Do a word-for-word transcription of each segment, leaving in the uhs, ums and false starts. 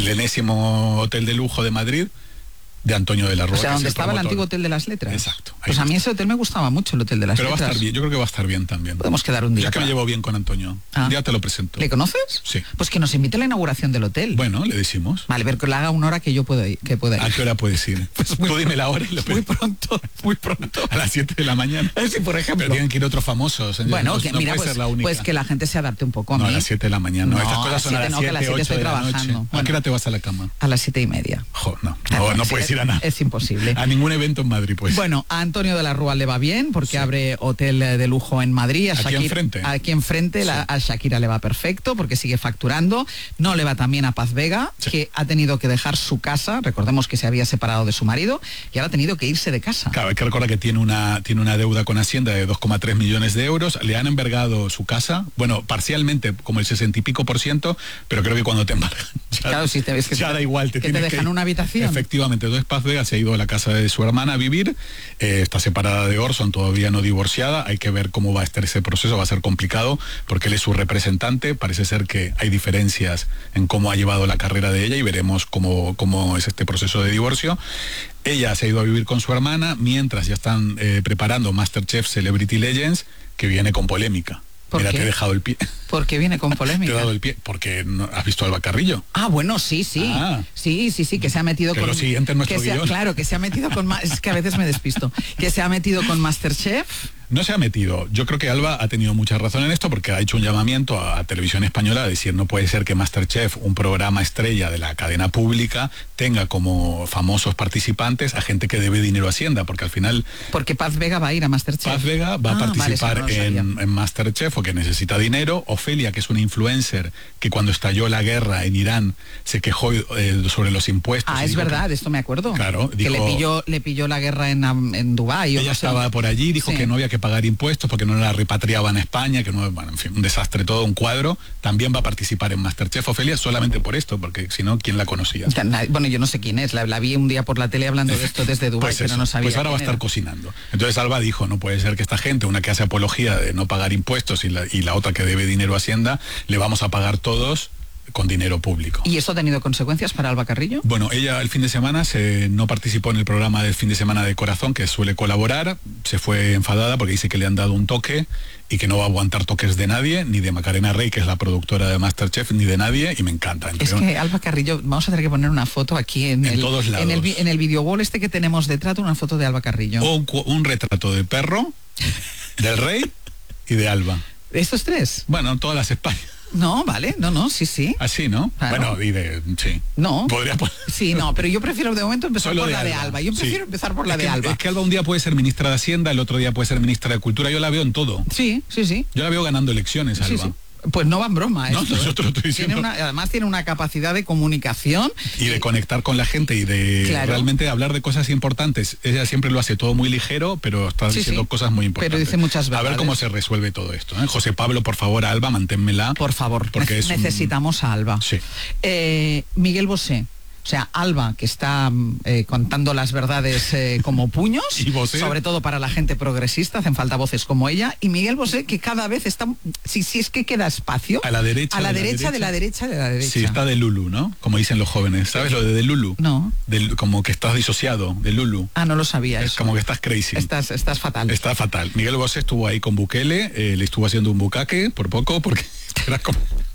el enésimo hotel de lujo de Madrid, de Antonio de la Rúa. O sea, donde estaba el antiguo Hotel de las Letras. Exacto. Pues a mí ese hotel me gustaba mucho, el Hotel de las Pero Letras. Pero va a estar bien, yo creo que va a estar bien también. Podemos quedar un día. Yo es que me llevo bien con Antonio. Ah. Un día te lo presento. ¿Le conoces? Sí. Pues que nos invite a la inauguración del hotel. Bueno, le decimos. Vale, pero que le haga una hora que yo puedo ir. Que pueda ir. ¿A qué hora puedes ir? Pues muy Tú dime la hora y lo Muy pronto, muy pronto. A las siete de la mañana. Sí, por ejemplo. Pero tienen que ir otros famosos. Bueno, no, que no mira, puede pues, ser la única. pues que la gente se adapte un poco a no, mí. a las siete de la mañana. No, No, estas cosas son a las no, que a las siete, siete ocho estoy de la noche. trabajando. ¿A Bueno. qué hora te vas a la cama? A las siete y media. Jo, no, no, no puedes ir a nada. Es imposible. A ningún evento en Madrid, pues. Bueno, a Antonio de la Rúa le va bien porque sí. abre hotel de lujo en Madrid. A aquí Shakira, enfrente. Aquí enfrente, sí. la, a Shakira le va perfecto porque sigue facturando. No le va tan bien a Paz Vega, sí. que ha tenido que dejar su casa. Recordemos que se había separado de su marido y ahora ha tenido que irse de casa. Claro, hay que recordar que tiene una, tiene una deuda con Hacienda de dos coma tres millones de euros. Le han embargado su casa, bueno, parcialmente como el sesenta y pico por ciento, pero creo que cuando te embargan ya, claro, si te ves que ya te, da igual. Te que te dejan que, una habitación. Efectivamente, entonces Paz Vega se ha ido a la casa de su hermana a vivir, eh, está separada de Orson, todavía no divorciada. Hay que ver cómo va a estar ese proceso, va a ser complicado porque él es su representante. Parece ser que hay diferencias en cómo ha llevado la carrera de ella y veremos cómo, cómo es este proceso de divorcio. Ella se ha ido a vivir con su hermana mientras ya están eh, preparando MasterChef Celebrity Legends, que viene con polémica. Mira, qué? te he dejado el pie. ¿Por qué viene con polémica? Te he dado el pie, porque no, has visto a Alba Carrillo. Ah, bueno, sí, sí. Ah. Sí, sí, sí, que se ha metido que con... lo siguiente en nuestro que sea, guión. Claro, que se ha metido con... Es que a veces me despisto. Que se ha metido con MasterChef. No se ha metido. Yo creo que Alba ha tenido mucha razón en esto porque ha hecho un llamamiento a, a Televisión Española a decir no puede ser que MasterChef, un programa estrella de la cadena pública, tenga como famosos participantes a gente que debe dinero a Hacienda, porque al final... Porque Paz Vega va a ir a MasterChef. Paz Vega va ah, a participar vale, no en, en MasterChef porque necesita dinero. Ofelia, que es una influencer que cuando estalló la guerra en Irán se quejó eh, sobre los impuestos. Ah, es verdad, que, esto me acuerdo. Claro. Que dijo, le pilló, le pilló la guerra en, en Dubái. Ella no sé. estaba por allí, dijo sí. que no había que pagar impuestos porque no la repatriaban a España, que no, bueno, en fin, un desastre todo, un cuadro. También va a participar en MasterChef Ofelia solamente por esto, porque si no, ¿quién la conocía? Bueno, yo no sé quién es, la, la vi un día por la tele hablando de esto desde Dubái, pues pero eso, no sabía Pues ahora va a estar era. cocinando. Entonces Alba dijo, no puede ser que esta gente, una que hace apología de no pagar impuestos y la, y la otra que debe dinero a Hacienda, le vamos a pagar todos con dinero público. ¿Y eso ha tenido consecuencias para Alba Carrillo? Bueno, ella el fin de semana se, no participó en el programa del fin de semana de Corazón, que suele colaborar, se fue enfadada porque dice que le han dado un toque y que no va a aguantar toques de nadie, ni de Macarena Rey, que es la productora de MasterChef, ni de nadie, y me encanta. Entre es que Alba Carrillo, vamos a tener que poner una foto aquí en, en el, todos lados. En el, en el video wall este que tenemos detrás, una foto de Alba Carrillo. O un, un retrato de perro, del rey y de Alba. ¿Estos tres? Bueno, todas las Españas. No, vale, no, no, sí, sí. Así, ¿no? Claro. Bueno, y de, sí. No. Podría poner... Sí, no, pero yo prefiero de momento empezar Solo por de la Alba. de Alba. Yo prefiero sí. empezar por la es de que, Alba. Es que Alba un día puede ser ministra de Hacienda, el otro día puede ser ministra de Cultura. Yo la veo en todo. Sí, sí, sí. Yo la veo ganando elecciones, Alba. Sí, sí. Pues no va en broma no, esto, nosotros ¿eh? Estoy diciendo. Tiene una, además tiene una capacidad de comunicación y de conectar con la gente y de claro. realmente hablar de cosas importantes. Ella siempre lo hace todo muy ligero, pero está sí, diciendo sí. cosas muy importantes. Pero dice muchas verdades. A ver cómo se resuelve todo esto, ¿eh? José Pablo, por favor, Alba, manténmela. Por favor, porque ne- necesitamos un... a Alba. Sí. Eh, Miguel Bosé. O sea, Alba, que está eh, contando las verdades eh, como puños, sobre todo para la gente progresista, hacen falta voces como ella, y Miguel Bosé, que cada vez está, si, si es que queda espacio, a la derecha, a la, de, derecha, la de la derecha, de la derecha. Sí, está de Lulu, ¿no? Como dicen los jóvenes, ¿sabes lo de, de Lulu? No. Del, como que estás disociado, de Lulu. Ah, no lo sabía es eso. Como que estás crazy. Estás, estás fatal. Está fatal. Miguel Bosé estuvo ahí con Bukele, eh, le estuvo haciendo un bucaque, por poco, porque era como...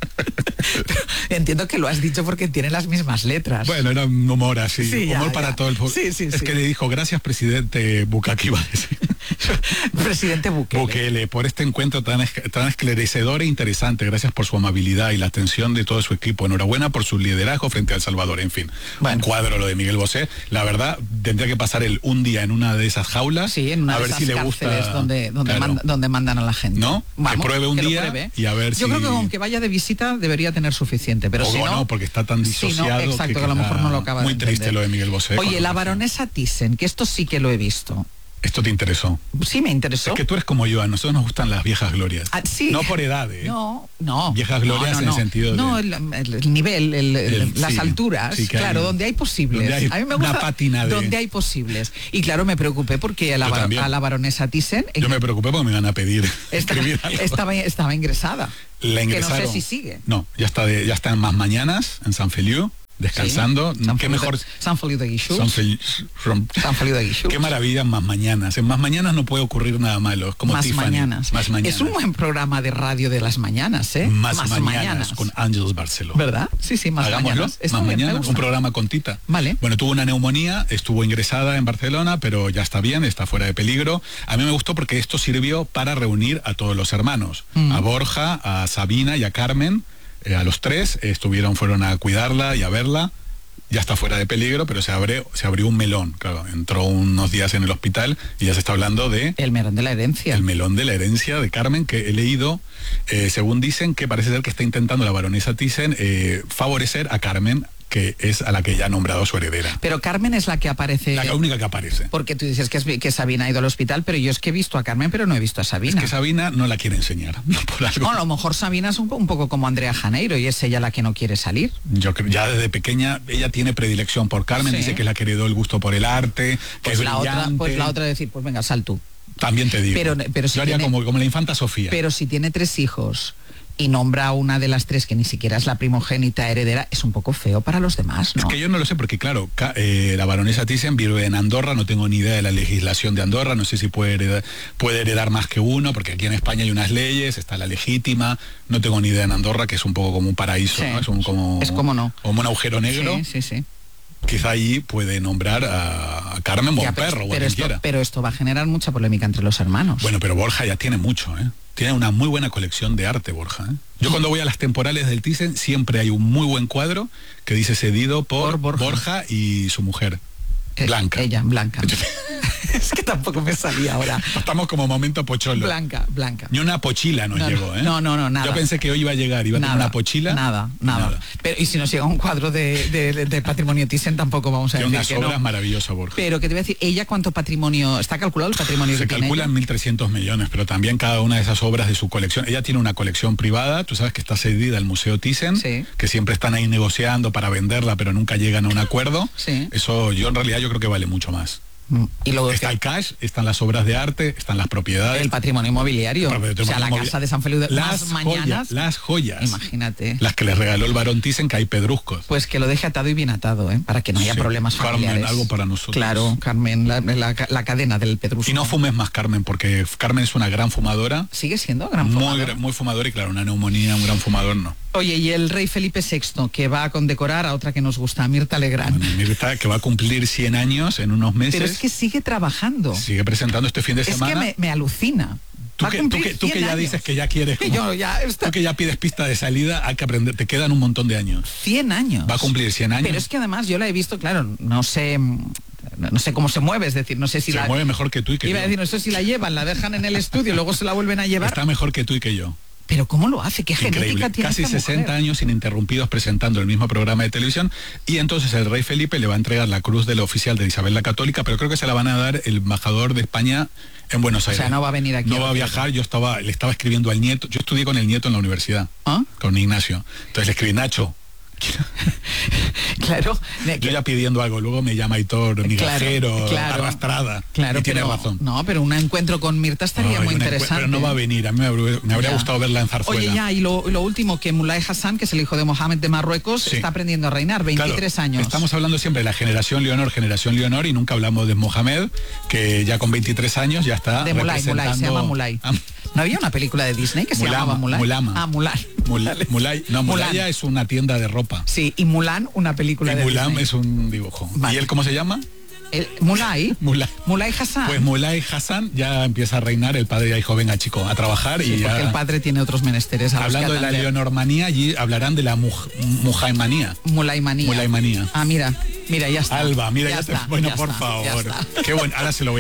Entiendo que lo has dicho porque tiene las mismas letras. Bueno, era un humor así, sí, humor ya, para ya. todo el pueblo. Sí, sí, es sí. que le dijo, gracias presidente Bukake, iba a decir. Presidente Bukele. Bukele, por este encuentro tan, tan esclarecedor e interesante, gracias por su amabilidad y la atención de todo su equipo, enhorabuena por su liderazgo frente a El Salvador, en fin. Bueno. Un cuadro lo de Miguel Bosé, la verdad, tendría que pasar él un día en una de esas jaulas, sí, en una a de ver esas si le gusta. Donde, donde, claro. manda, donde mandan a la gente. ¿No? Vamos, que pruebe un que día pruebe. y a ver Yo si... creo que aunque vaya de visita debería tener suficiente, pero o si no... no, porque está tan disociado. Si no, exacto, que, que a lo mejor no lo acaba muy de entender. triste lo de Miguel Bosé. Oye, la baronesa Thyssen, que esto sí que lo he visto. ¿Esto te interesó? Sí, me interesó. Es que tú eres como yo, a nosotros nos gustan las viejas glorias. Ah, sí. No por edad, ¿eh? No, no. Viejas glorias no, no, en no. el sentido no, de... No, el, el nivel, el, el, el, las sí, alturas, sí, claro, hay, donde hay posibles. Donde hay a mí me gusta una pátina de... donde hay posibles. Y claro, me preocupé porque a la, a la baronesa Thyssen... Yo me preocupé porque me iban a pedir esta, escribir algo. Estaba, estaba ingresada. La ingresaron. Que no sé si sigue. No, ya está, de, ya está en Más Mañanas, en San Feliu. descansando. Sí. Qué mejor. San Feliu de Guíxols. San, Fel... San Feliu de Guíxols. Qué maravilla, Más Mañanas. En Más Mañanas no puede ocurrir nada malo. Es como Más Tiffany. Mañanas. Más Mañanas. Es un buen programa de radio de las mañanas, ¿eh? Más, Más mañanas, mañanas con Ángeles Barceló. ¿Verdad? Sí, sí, Más Hagámoslo. Mañanas. Más Mañanas, un programa con Tita. Vale. Bueno, tuvo una neumonía, estuvo ingresada en Barcelona, pero ya está bien, está fuera de peligro. A mí me gustó porque esto sirvió para reunir a todos los hermanos. Mm. A Borja, a Sabina y a Carmen. Eh, a los tres eh, estuvieron, fueron a cuidarla y a verla. Ya está fuera de peligro, pero se abrió, se abrió un melón. Claro, entró unos días en el hospital y ya se está hablando de... El melón de la herencia. El melón de la herencia de Carmen, que he leído, eh, según dicen, que parece ser que está intentando la baronesa Thyssen eh, favorecer a Carmen, que es a la que ya ha nombrado su heredera. Pero Carmen es la que aparece... La única que aparece. Porque tú dices que, es, que Sabina ha ido al hospital, pero yo es que he visto a Carmen, pero no he visto a Sabina. Es que Sabina no la quiere enseñar. No, por algo. No, a lo mejor Sabina es un, un poco como Andrea Janeiro y es ella la que no quiere salir. Yo creo, ya desde pequeña, ella tiene predilección por Carmen, sí. Dice que la que heredó el gusto por el arte, que pues es la brillante. Otra, pues la otra decir, pues venga, sal tú. También te digo. Pero, pero si yo haría tiene, como, como la infanta Sofía. Pero si tiene tres hijos y nombra a una de las tres que ni siquiera es la primogénita heredera, es un poco feo para los demás, ¿no? Es que yo no lo sé, porque claro, eh, la baronesa Thyssen vive en Andorra, no tengo ni idea de la legislación de Andorra, no sé si puede heredar, puede heredar más que uno, porque aquí en España hay unas leyes, está la legítima, no tengo ni idea en Andorra, que es un poco como un paraíso, sí. ¿no? Es un como, es como no. como un agujero negro. Sí, sí, sí. Quizá ahí puede nombrar a Carmen o a un perro, o a quien esto, quiera. Pero esto va a generar mucha polémica entre los hermanos. Bueno, pero Borja ya tiene mucho, ¿eh? Tiene una muy buena colección de arte, Borja, ¿eh? Yo cuando voy a las temporales del Thyssen siempre hay un muy buen cuadro que dice cedido por, por Borja. Borja y su mujer, eh, Blanca. Ella, Blanca. Es que tampoco me salía ahora. Estamos como momento pocholo. Blanca, Blanca. Ni una pochila nos no, llegó, ¿eh? No, no, no, nada. Yo pensé que hoy iba a llegar, iba nada, a tener una pochila. Nada, nada, nada. Pero y si nos llega un cuadro de, de, de, de patrimonio Thyssen tampoco vamos a decir unas que obras no. maravillosas, Borja. Pero que te voy a decir, ¿ella cuánto patrimonio? ¿Está calculado el patrimonio Se que calcula en mil trescientos millones, pero también cada una de esas obras de su colección. Ella tiene una colección privada, tú sabes que está cedida al Museo Thyssen, sí. que siempre están ahí negociando para venderla, pero nunca llegan a un acuerdo. Sí. Eso yo en realidad yo creo que vale mucho más. Y luego está el cash, están las obras de arte, están las propiedades. El patrimonio inmobiliario. El o sea, la casa de San Feliu de las Más joyas, Mañanas. Las joyas. Imagínate. Las que les regaló el barón Thyssen, que hay pedruscos. Pues que lo deje atado y bien atado, ¿eh? Para que no haya sí. problemas familiares. Carmen, algo para nosotros. Claro, Carmen, la, la, la cadena del pedrusco. Y no fumes más, Carmen, porque Carmen es una gran fumadora. Sigue siendo gran fumadora. Muy, muy fumadora y claro, una neumonía, un gran fumador no. Oye, y el rey Felipe sexto, que va a condecorar a otra que nos gusta, a Mirta Legrand. Bueno, Mirta, que va a cumplir cien años en unos meses. Pero es que sigue trabajando. Sigue presentando este fin de semana. Es que me, me alucina. Tú que, tú que, tú que ya años. dices que ya quieres, como, yo ya está... tú que ya pides pista de salida, hay que aprender, te quedan un montón de años. cien años. Va a cumplir cien años. Pero es que además yo la he visto, claro, no sé... No sé cómo se mueve, es decir, no sé si se la... Se mueve mejor que tú y que Iba yo. a decir, no sé si la llevan, la dejan en el estudio, luego se la vuelven a llevar. Está mejor que tú y que yo. Pero ¿cómo lo hace? ¿Qué Increíble. genética tiene Casi esta sesenta mujer? años ininterrumpidos presentando el mismo programa de televisión y entonces el rey Felipe le va a entregar la cruz del oficial de Isabel la Católica, pero creo que se la van a dar el embajador de España en Buenos Aires. O sea, no va a venir aquí. No a va a viajar, yo estaba, le estaba escribiendo al nieto, yo estudié con el nieto en la universidad, ¿ah? Con Ignacio. Entonces le escribí, Nacho. Claro. Yo ya pidiendo algo, luego me llama Aitor, migajero, claro, claro, arrastrada. Claro, y tiene pero, razón. No, pero un encuentro con Mirta estaría no, muy interesante. Pero no va a venir, a mí me habría, me habría gustado verla en Zarzuela. Oye, ya, y lo, lo último, que Mulay Hassan, que es el hijo de Mohamed de Marruecos, sí. está aprendiendo a reinar, veintitrés claro, años. Estamos hablando siempre de la generación Leonor, generación Leonor, y nunca hablamos de Mohamed, que ya con veintitrés años ya está de Mulay, representando... Mulay, se llama Mulay. Ah, ¿no había una película de Disney que se Mulama, llamaba Mulay? Mulama. Ah, Mulan. Mulay. Mulay. No, Mulaya es una tienda de ropa. Sí, y Mulan, una película y de Mulan Disney. es un dibujo. Vale. ¿Y él cómo se llama? El, Mulay. Mulay. Mulay Hassan. Pues Mulay Hassan ya empieza a reinar, el padre ya dijo, venga chico, a trabajar sí, y ya... porque el padre tiene otros menesteres. A Hablando de la leonormanía, allí hablarán de la muj mujaimanía. Mulaymanía. Mulaymanía. Ah, mira, mira, ya está. Alba, mira, ya, ya está. Está, Bueno, ya por está, favor. Ya está. Qué bueno, ahora se lo voy